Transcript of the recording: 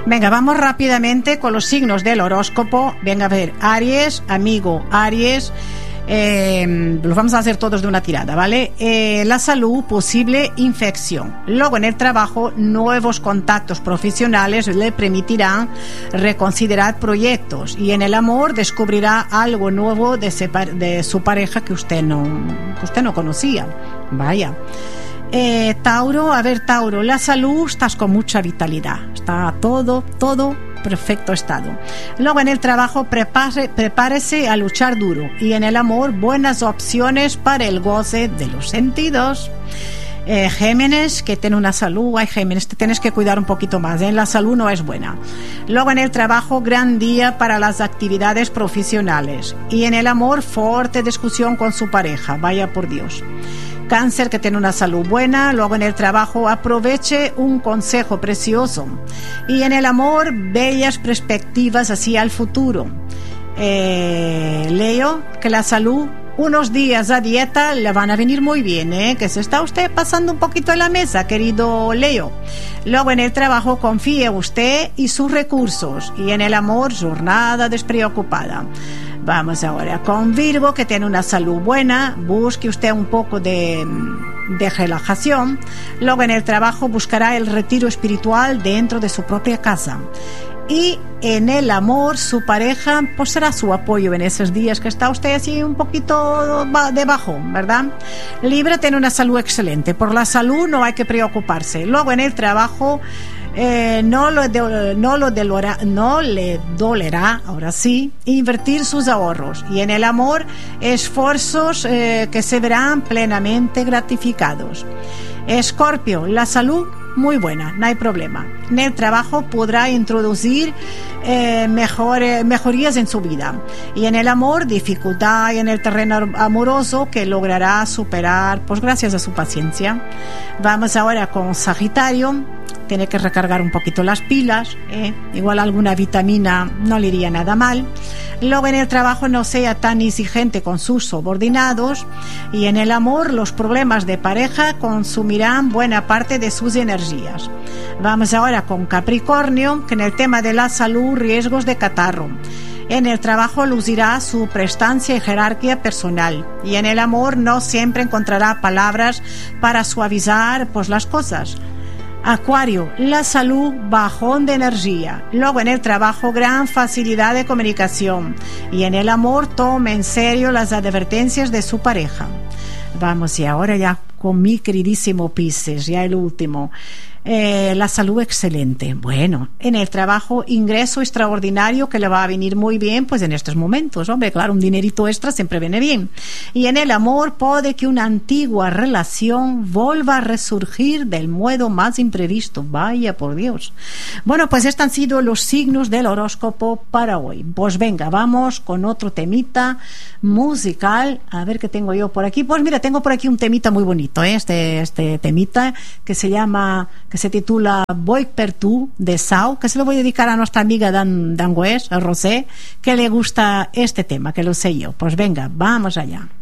Venga, vamos rápidamente con los signos del horóscopo. Venga, a ver, Aries, amigo Aries, los vamos a hacer todos de una tirada, ¿vale? La salud, posible infección. Luego, en el trabajo, nuevos contactos profesionales le permitirán reconsiderar proyectos, y en el amor descubrirá algo nuevo de su pareja que usted no conocía. Vaya. Tauro, a ver, Tauro, la salud, estás con mucha vitalidad, está todo perfecto estado. Luego, en el trabajo, prepárese a luchar duro, y en el amor, buenas opciones para el goce de los sentidos. Géminis, que tiene una salud, ay Géminis, te tienes que cuidar un poquito más, la salud no es buena. Luego, en el trabajo, gran día para las actividades profesionales, y en el amor, fuerte discusión con su pareja, vaya por Dios. Cáncer, que tiene una salud buena. Luego, en el trabajo, aproveche un consejo precioso, y en el amor, bellas perspectivas hacia el futuro. Leo, que la salud, unos días a dieta le van a venir muy bien, que se está usted pasando un poquito en la mesa, querido Leo. Luego, en el trabajo, confíe usted y sus recursos, y en el amor, jornada despreocupada. Vamos ahora con Virgo, que tiene una salud buena. Busque usted un poco de relajación. Luego, en el trabajo, buscará el retiro espiritual dentro de su propia casa. Y en el amor, su pareja pues será su apoyo en esos días que está usted así un poquito de bajón, ¿verdad? Libra tiene una salud excelente. Por la salud no hay que preocuparse. Luego, en el trabajo, no le dolerá, ahora sí, invertir sus ahorros, y en el amor, esfuerzos que se verán plenamente gratificados. Escorpio, la salud muy buena, no hay problema. En el trabajo podrá introducir mejorías en su vida, y en el amor, dificultad en el terreno amoroso que logrará superar pues gracias a su paciencia. Vamos ahora con Sagitario. Tiene que recargar un poquito las pilas, igual alguna vitamina no le iría nada mal. Luego, en el trabajo, no sea tan exigente con sus subordinados, y en el amor, los problemas de pareja consumirán buena parte de sus energías. Vamos ahora con Capricornio, que en el tema de la salud, riesgos de catarro. En el trabajo lucirá su prestancia y jerarquía personal, y en el amor no siempre encontrará palabras para suavizar pues las cosas. Acuario, la salud, bajón de energía. Luego, en el trabajo, gran facilidad de comunicación, y en el amor, tome en serio las advertencias de su pareja. Vamos, y ahora ya con mi queridísimo Piscis, ya el último. La salud excelente. Bueno, en el trabajo, ingreso extraordinario que le va a venir muy bien pues en estos momentos, hombre, claro, un dinerito extra siempre viene bien. Y en el amor, puede que una antigua relación vuelva a resurgir del modo más imprevisto, vaya por Dios. Bueno, pues estos han sido los signos del horóscopo para hoy. Pues venga, vamos con otro temita musical, a ver qué tengo yo por aquí. Pues mira, tengo por aquí un temita muy bonito, este temita que se titula Voy per tu, de Sau, que se lo voy a dedicar a nuestra amiga d'Angués, a Rosé, que le gusta este tema, que lo sé yo. Pues venga, vamos allá.